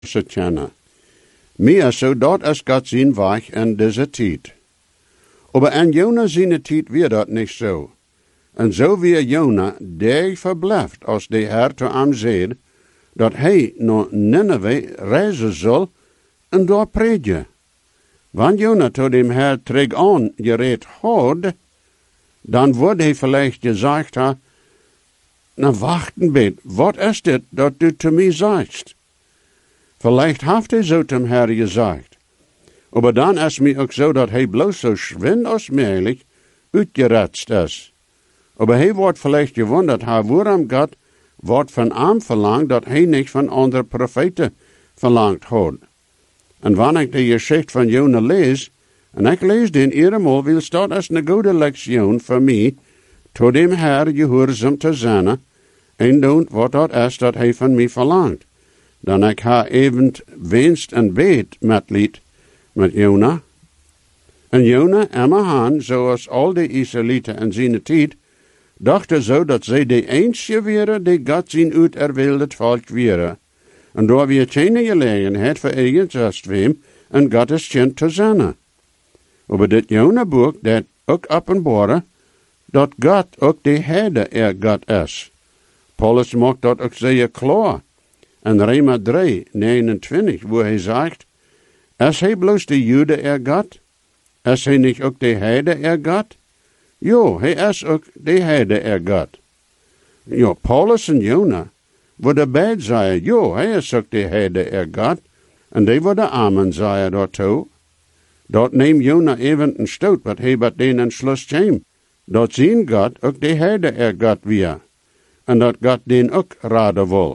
ze kennen. Meer so dort es Gott sein Weg in dieser Zeit. Aber in Jona seine Zeit wird dat nicht so. En zo wie Jona der verblijft als de Herr te hem zei, dat hij naar Nineveh reizen zal en daar predigen. Wanneer Jona tot dem Herr terug aan gereed had, dan wordt hij vielleicht gezegd ha, na wachten bet, wat is dit dat du te mij sagst? Vielleicht heeft hij zo zum Herr gezegd. Aber dan is mir ook zo dat hij bloos zo schwind als möglich uitgeretst is. Aber hij wordt vielleicht gewundert, waarom Gott wat van hem verlangt, dat hij niet van andere profeten verlangt had. En wanneer ik de geschichte van Jona lees, en ik lees den eenmaal, wil dat als een goede lektion voor mij, tot dem Herr gehoorzaam te zijn, en doen wat dat is dat hij van mij verlangt. Dan ik ha even wenst en beet met Jona. En Jona en han, zoals al de Israëlieten in zijn tijd, dachten zo dat zij de eentje waren die God zijn uiterwildet volk waren. En door weer geen gelegenheid voor ergens wem en God is kent te zijn. Maar dit Jona-boek dat ook openbaren dat God ook de Herde God is. Paulus maakt dat ook zeer klaar. In Rema 3, 29, wo hij zegt, is hij bloos de Jude God? Is hij niet ook de Herde God? Jo, hij is ook de Herde God. Jo, Paulus en Jona worden beide zeggen, jo, hij is ook de Herde God. En die worden amen zeggen daartoe. Dat neemt Jona even een stoot, wat hij bij den entschluss kwam. Dat zijn God ook de Herde God weer. En dat God den ook raden wil.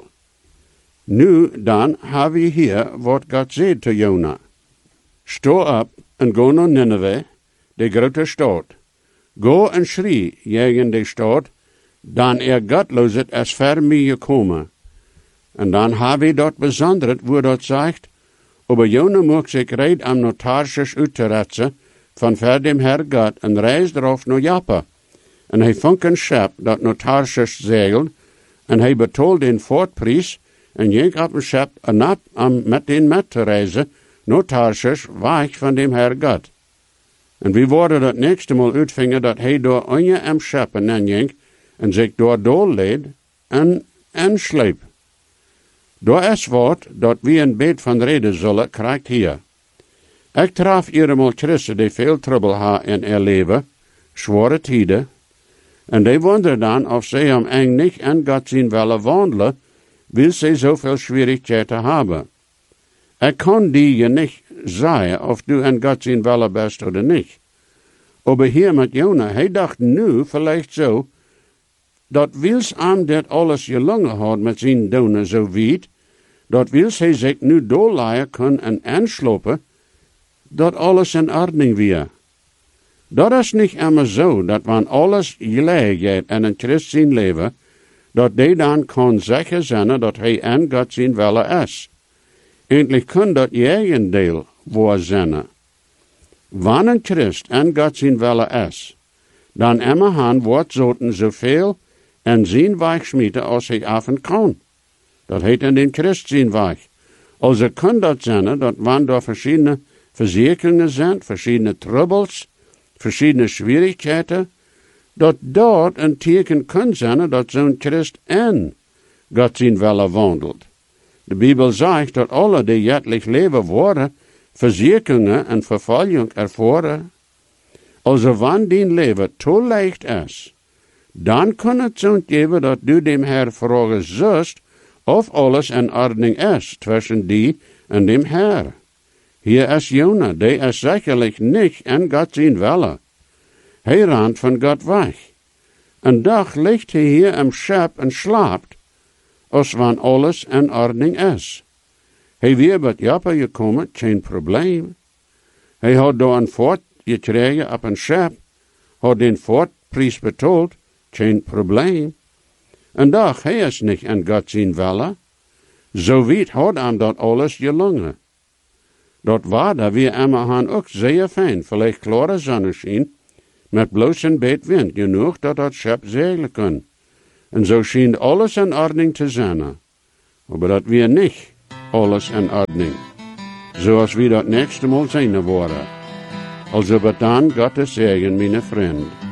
Nu dan hebben we hier wat God zegt te Jona. Sta op en go naar Nineveh, de grote stad. Go en schrie tegen de stad, dan Gottloset is ver mij gekomen. En dan hebben we dat besonderd, wo dat zegt, aber Jona mocht zich red am Notarsches uitteretzen, van ver dem Herr God, en reis erop naar Joppa. En hij vond een schip dat Notarsches zegelt, en hij betold den voortprijs, en ging op een schip en nat om met den met te reizen, Notarsches weg van dem Herr God. En we worden dat nächste Mal uitvingen dat hij door onje am scheppen ging en zich door doorleed en sleep. Door is wat dat we een beet van reden zullen, krijgt hier. Ik traf eenmaal Christen die veel trouble ha in haar leven, zware tijden, en die wonderen dan of zij am eng niet en God zien willen wandelen, wil zij zoveel schwierigheden hebben. Ik kan die je niet zeggen of du en God zien willen best oder niet. Aber hier met Jona, hij dacht nu vielleicht zo, dat wils am dat alles gelungen had met zijn donen zo wiet, dat wils hij zich nu doorleien kan en aanslopen, dat alles in orde weer. Dat is niet immer zo, dat wanneer alles gelijk gaat in een Christ zijn leven, dat die dan kan zeker zijn dat hij en God zijn willen is. Eindelijk kan dat deel waar zijn. Wanneer een Christ en God zijn willen is, dan immer han wordt zoten zoveel en zijn weg schmieden als hij af kan. Dat heet in den Christ zijn weg. Also kan dat zijn dat wanneer er verschillende verzekeringen zijn, verschillende troubles, verschillende schwierigheden, dat dort een teken kan zijn dat zo'n Christ en God zijn willen wandelt. De Bijbel zegt dat alle die jetlich leven worden, verzekeringen en vervolging ervoeren. Also wanneer die leven te leicht is, dan kan het zo geven dat du dem Herr vragen zust of alles in ordning is tussen die en dem Herr. Hier is Jona, die is zekerlijk niet in God zijn willen. Hij rent van God weg. Een dag ligt hij hier im schip en slaapt, als wanneer alles in ordning is. Hij weer bij Joppa gekomen, geen probleem. Hij had door een fort gekregen op een schip, had den fortprijs betaald, geen probleem. En dag, hij is niet in God zijn willen. Zo weet had hem dat alles gelungen. Dat war da wir immer ook zeer fijn, vielleicht klare zonneschijn, met bloos een beet wind, genoeg dat dat schip zeilen kan. En zo schien alles in ordning te zijn. Maar dat wir nicht. alles in Ordnung. Zoals we dat nächste Mal zijn worden. Also bedan Gottes Segen, meine Freund.